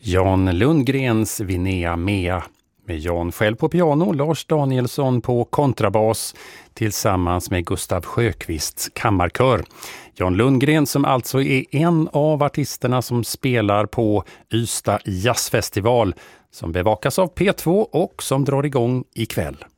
Jan Lundgrens Vinea Mea med Jan själv på piano, Lars Danielsson på kontrabas tillsammans med Gustav Sjöqvists kammarkör. Jan Lundgren som alltså är en av artisterna som spelar på Ystad jazzfestival som bevakas av P2 och som drar igång ikväll.